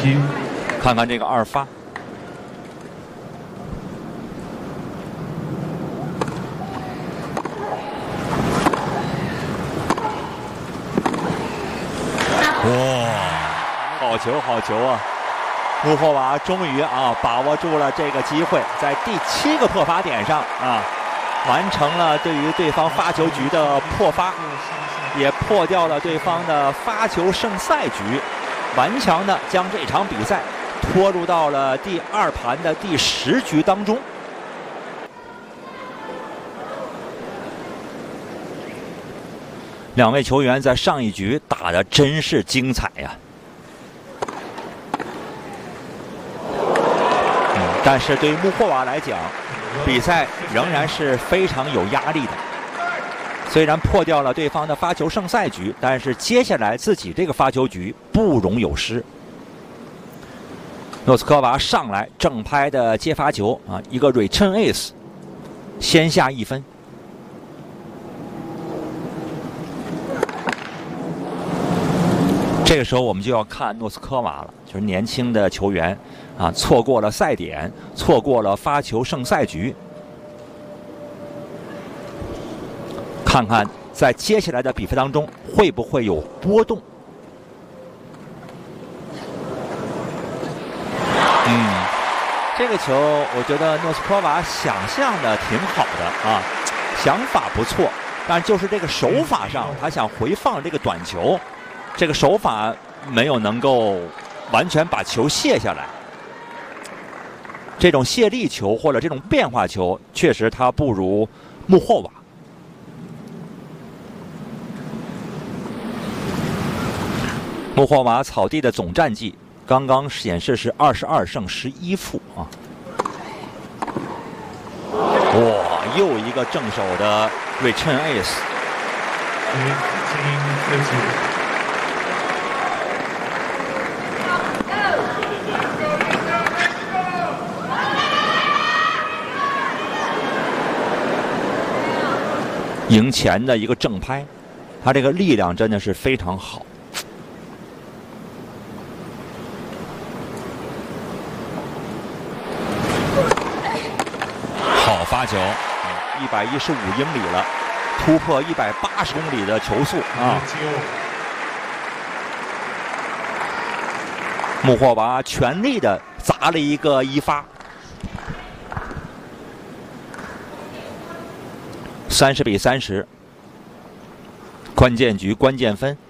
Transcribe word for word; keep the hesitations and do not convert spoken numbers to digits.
七， 看看这个二发。哇，好球好球啊！穆霍娃终于啊把握住了这个机会，在第七个破发点上啊，完成了对于对方发球局的破发，也破掉了对方的发球胜赛局，顽强的将这场比赛拖入到了第二盘的第十局当中。两位球员在上一局打得真是精彩呀、嗯！但是对于穆霍娃来讲，比赛仍然是非常有压力的。虽然破掉了对方的发球胜赛局，但是接下来自己这个发球局不容有失。诺斯科娃上来正拍的接发球啊，一个 return ace， 先下一分。这个时候我们就要看诺斯科娃了，就是年轻的球员啊，错过了赛点，错过了发球胜赛局。看看在接下来的比赛当中会不会有波动。嗯，这个球我觉得诺斯科娃想象的挺好的啊，想法不错，但就是这个手法上，他想回放这个短球。这个手法没有能够完全把球卸下来，这种卸力球或者这种变化球，确实他不如穆霍娃。穆霍娃草地的总战绩刚刚显示是二十二胜十一负啊！哇，又一个正手的 return ace。赢前的一个正拍，他这个力量真的是非常好。好发球，一百一十五英里了，突破一百八十公里的球速啊！穆霍娃全力的砸了一个一发。三十比三十，关键局关键分。